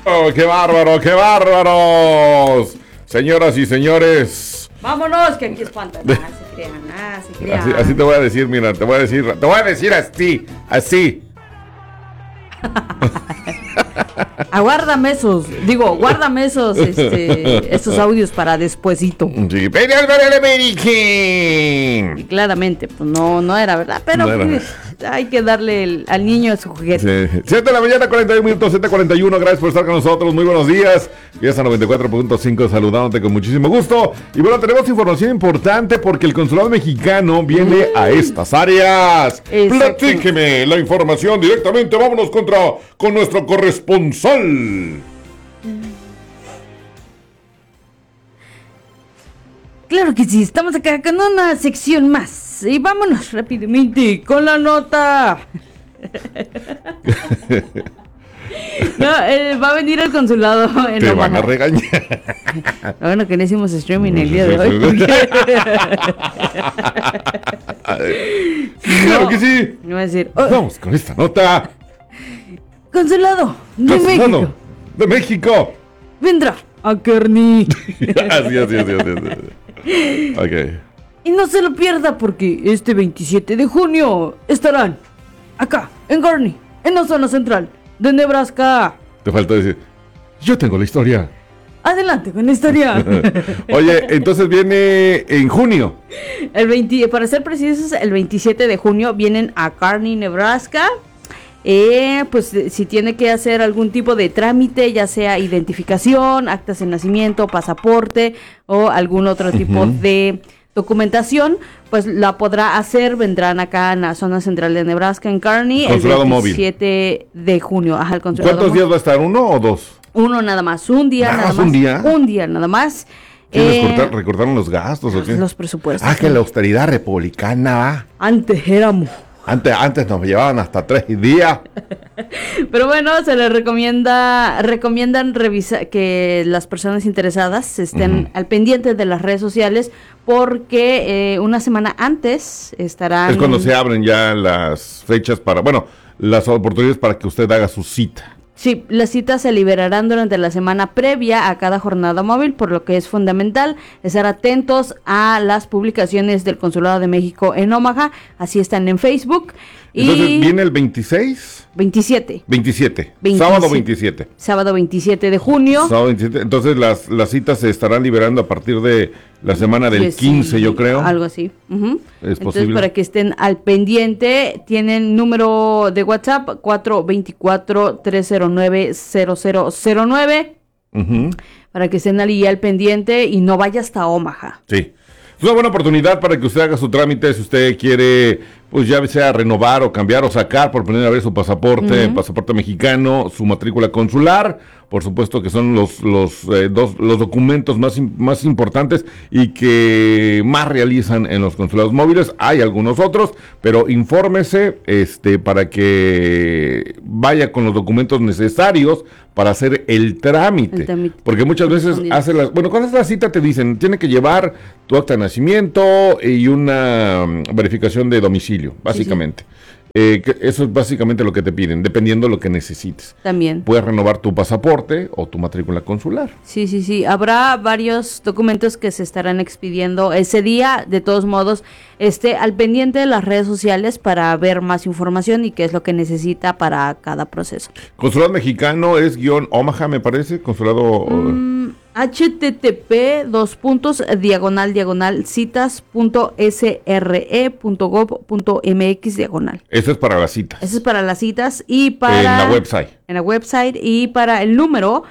Oh, ¡qué bárbaro, qué bárbaros! Señoras y señores. Vámonos, que aquí espantan. Se crean. Así te voy a decir, mira, te voy a decir así. Guárdame esos audios para despuesito. Sí, Y claramente, pues no era verdad, pero no era. Pues, hay que darle al niño su juguete. Sí. 7 de la mañana, 41 minutos, 7:41. Gracias por estar con nosotros. Muy buenos días. Fiesta 94.5, saludándote con muchísimo gusto. Y bueno, tenemos información importante porque el consulado mexicano viene a estas áreas. Exacto. Platíqueme la información directamente. Vámonos con nuestro corresponsal. Claro que sí, estamos acá con una sección más. Y vámonos rápidamente con la nota. No, va a venir el consulado en Te van Omaha. a regañar. Bueno, que no hicimos streaming el día de hoy. Claro que sí. Me va a decir, Vamos con esta nota. Consulado de México De México. vendrá a Kearney. Así. Ok. Y no se lo pierda porque este 27 de junio estarán acá, en Kearney, en la zona central de Nebraska. Te falta decir, yo tengo la historia. Adelante con la historia. Oye, entonces viene en junio. Para ser precisos, el 27 de junio vienen a Kearney, Nebraska. Pues si tiene que hacer algún tipo de trámite, ya sea identificación, actas de nacimiento, pasaporte o algún otro tipo de documentación, pues la podrá hacer. Vendrán acá en la zona central de Nebraska, en Kearney, Consulado el móvil. 27 de junio. Ajá, el consulado ¿Cuántos días va a estar? ¿1 o 2? Uno nada más, un día nada más. ¿Un día? Un día nada más. ¿Recortaron los gastos o qué? Los presupuestos. Que la austeridad republicana va. Antes éramos. Antes nos llevaban hasta 3 días. Pero bueno, se les recomiendan revisar que las personas interesadas estén al pendiente de las redes sociales porque una semana antes estarán... Es cuando se abren ya las fechas las oportunidades para que usted haga su cita. Sí, las citas se liberarán durante la semana previa a cada jornada móvil, por lo que es fundamental estar atentos a las publicaciones del Consulado de México en Omaha. Así están en Facebook. Entonces viene el 27. 27. Sábado 27. Sábado 27 de junio. Sábado 27. Entonces las citas se estarán liberando a partir de la semana del 15, yo creo. Algo así. Es Entonces, posible. para que estén al pendiente, tienen número de WhatsApp 424-309-0009. Para que estén allí al pendiente y no vaya hasta Omaha. Sí. Es una buena oportunidad para que usted haga su trámite si usted quiere, pues ya sea renovar o cambiar o sacar por primera vez su pasaporte, pasaporte mexicano, su matrícula consular. Por supuesto que son los documentos más importantes y que más realizan en los consulados móviles. Hay algunos otros, pero infórmese para que vaya con los documentos necesarios para hacer el trámite. Porque muchas veces cuando es la cita te dicen, tiene que llevar tu acta de nacimiento y una verificación de domicilio, básicamente. Eso es básicamente lo que te piden, dependiendo de lo que necesites. También. Puedes renovar tu pasaporte o tu matrícula consular. Sí. Habrá varios documentos que se estarán expidiendo ese día. De todos modos, al pendiente de las redes sociales para ver más información y qué es lo que necesita para cada proceso. Consulado mexicano es _Omaha, me parece. Consulado... http://citas.sre.gov.mx/. Eso es para las citas. Eso es para las citas y para... En la website. En la website y para el número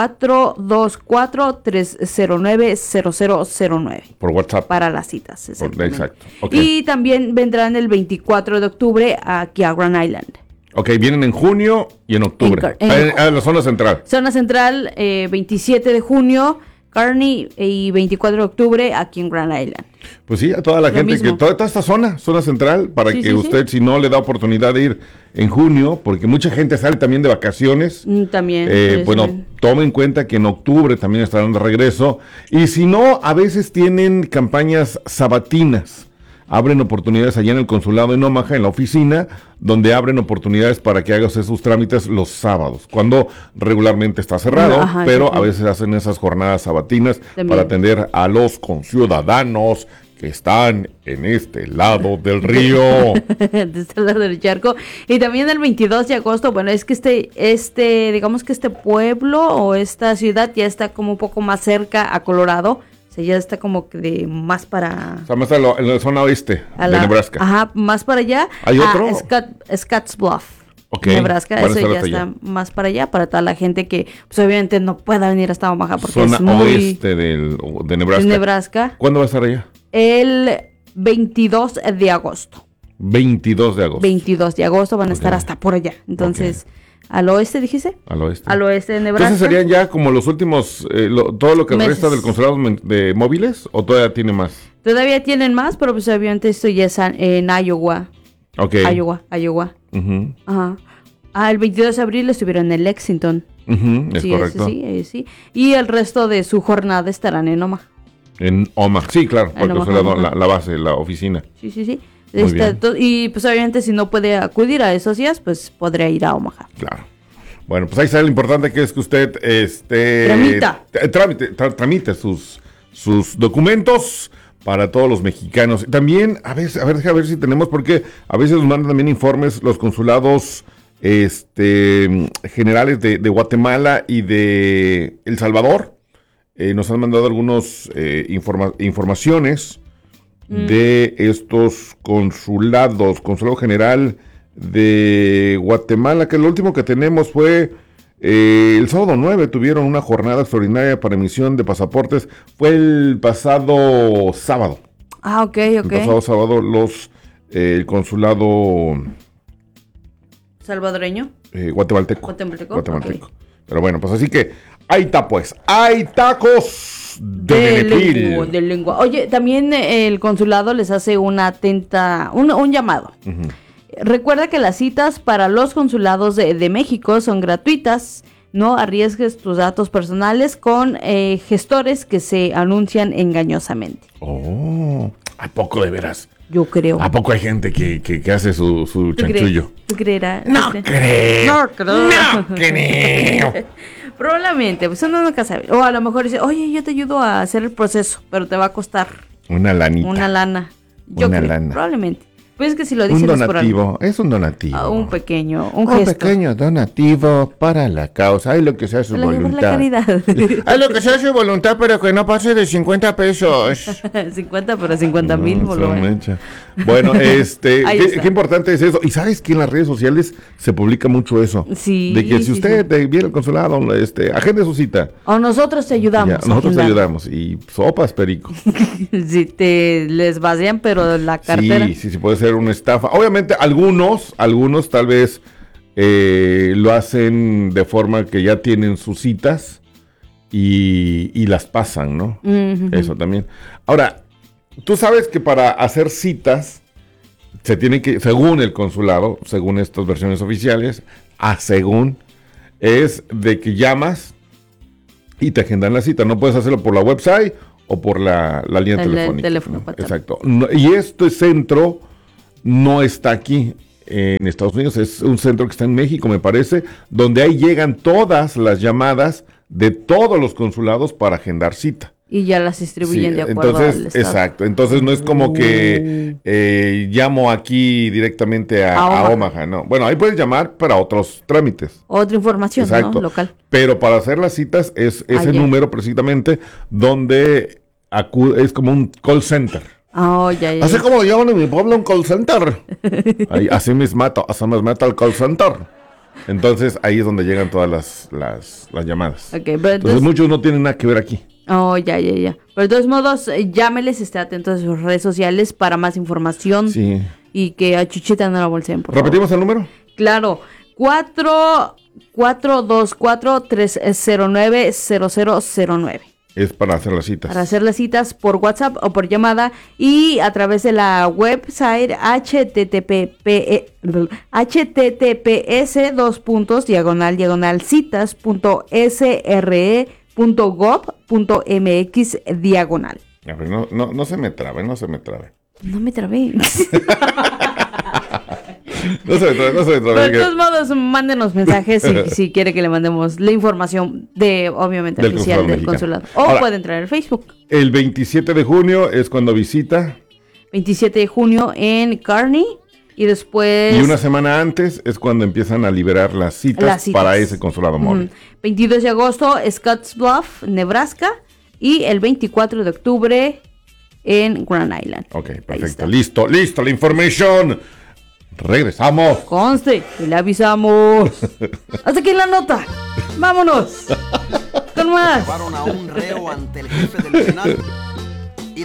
424-309-0009. Por WhatsApp. Para las citas, Exacto. Okay. Y también vendrán el 24 de octubre aquí a Grand Island. Ok, vienen en junio y en octubre. En la zona central. Zona central, 27 de junio, Kearney, y 24 de octubre aquí en Grand Island. Pues sí, a toda la gente, toda esta zona central, para que usted, si no le da oportunidad de ir en junio, porque mucha gente sale también de vacaciones. También. Tome en cuenta que en octubre también estarán de regreso. Y si no, a veces tienen campañas sabatinas. abren oportunidades allá en el consulado en Omaha, en la oficina, donde abren oportunidades para que hagas esos trámites los sábados, cuando regularmente está cerrado, pero a veces hacen esas jornadas sabatinas para atender a los conciudadanos que están en este lado del río. De este lado del charco. Y también el 22 de agosto, bueno, es que digamos que este pueblo o esta ciudad ya está como un poco más cerca a Colorado. O sea, ya está como que de más para... O sea, más en la zona oeste de Nebraska. Ajá, más para allá. ¿Hay otro? Scottsbluff. Okay. Nebraska, eso ya está más para allá, para toda la gente que pues obviamente no pueda venir hasta Omaha porque zona es muy... oeste de Nebraska. Nebraska. ¿Cuándo va a estar allá? El 22 de agosto. 22 de agosto. 22 de agosto van a estar hasta por allá. Entonces, ¿al oeste dijiste? Al oeste. Al oeste de Nebraska. Entonces serían ya como los últimos, todo lo que resta del consulado de móviles, ¿o todavía tiene más? Todavía tienen más, pero pues obviamente esto ya es en Iowa. Ok. Iowa. Uh-huh. Ajá. El 22 de abril estuvieron en Lexington. Es correcto. Sí. Y el resto de su jornada estarán en Omaha. En Omaha, sí, claro, porque es la base, la oficina. Sí. Y pues obviamente si no puede acudir a esos días, pues podría ir a Omaha. Claro. Bueno, pues ahí está lo importante que es que usted tramite sus documentos para todos los mexicanos. También, deja ver si tenemos, porque a veces nos mandan también informes los consulados generales de Guatemala y de El Salvador. Nos han mandado algunos informaciones de estos consulados. Consulado General de Guatemala, que lo último que tenemos fue el sábado 9, tuvieron una jornada extraordinaria para emisión de pasaportes. Fue el pasado sábado. Ok. El pasado sábado el consulado salvadoreño. Guatemalteco. Okay. Pero bueno, pues así que ahí está pues, hay tacos de lengua. Oye, también el consulado les hace un llamado. Uh-huh. Recuerda que las citas para los consulados de México son gratuitas. No arriesgues tus datos personales con gestores que se anuncian engañosamente. Oh, ¿a poco de veras? Yo creo. ¿A poco hay gente que hace su chanchullo? ¿Tú creerás? No creo. Probablemente, pues uno nunca sabe. O a lo mejor dice, oye, yo te ayudo a hacer el proceso, pero te va a costar una lanita. Una lana. Yo creo, probablemente. Pues es que si lo dicen un donativo, es un donativo. Un pequeño, un gesto. Un pequeño donativo para la causa. Hay lo que sea su voluntad. La caridad. Hay lo que sea su voluntad, pero que no pase de 50 pesos. 50 para 50,000. Bueno, qué importante es eso. Y sabes que en las redes sociales se publica mucho eso. Sí. De que si usted viene al consulado, agende su cita. O nosotros te ayudamos. Nosotros te ayudamos. Y sopas, perico. Si les vacían, pero la cartera. Sí, puede ser una estafa. Obviamente algunos tal vez lo hacen de forma que ya tienen sus citas y las pasan, ¿no? Uh-huh. Eso también. Ahora, tú sabes que para hacer citas se tiene que, según el consulado, según estas versiones oficiales, es de que llamas y te agendan la cita. No puedes hacerlo por la website o por la línea telefónica. Teléfono, ¿no? Exacto. Y este centro no está aquí en Estados Unidos, es un centro que está en México, me parece, donde ahí llegan todas las llamadas de todos los consulados para agendar cita. Y ya las distribuyen de acuerdo al estado. Exacto, entonces no es como que llamo aquí directamente a Omaha, no. Bueno, ahí puedes llamar para otros trámites. Otra información, ¿no? Local. Pero para hacer las citas es ese número precisamente donde es como un call center. Ya. Así como llaman en mi pueblo un call center. Así mismo mata el call center. Entonces ahí es donde llegan todas las llamadas. Okay, pero entonces muchos no tienen nada que ver aquí. Ya. Pero de todos modos, llámeles, esté atento a sus redes sociales para más información. Sí. Y que a Chuchita no la bolseen, por ¿Repetimos favor. El número? Claro, 424-309-0009. Es para hacer las citas. Para hacer las citas por WhatsApp o por llamada y a través de la website https://citas.sre.gov.mx/. No se me trabe. No me trabé. No se Pero de todos modos, mándenos mensajes si quiere que le mandemos la información obviamente, del oficial del consulado. consulado. O ahora, puede entrar al Facebook. El 27 de junio es cuando visita. 27 de junio en Kearney. Y después... Y una semana antes es cuando empiezan a liberar las citas para ese consulado móvil. 22 de agosto, Scottsbluff, Nebraska. Y el 24 de octubre en Grand Island. Ok, perfecto. Listo, la información. Regresamos. Conste, y le avisamos. Hasta aquí la nota. Vámonos. Con más. Llevaron a un reo ante el jefe del penal.